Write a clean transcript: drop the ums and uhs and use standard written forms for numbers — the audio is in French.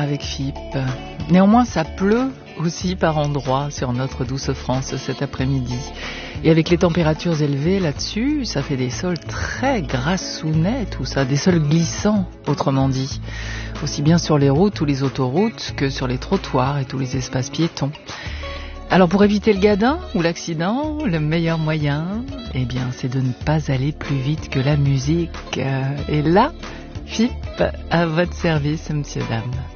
avec Philippe. Néanmoins, ça pleut aussi par endroits sur notre douce France cet après-midi. Et avec les températures élevées là-dessus, ça fait des sols très grassounet, tout ça, des sols glissants, autrement dit. Aussi bien sur les routes ou les autoroutes que sur les trottoirs et tous les espaces piétons. Alors pour éviter le gadin ou l'accident, le meilleur moyen, eh bien, c'est de ne pas aller plus vite que la musique. Et là, Philippe, à votre service, monsieur, dame.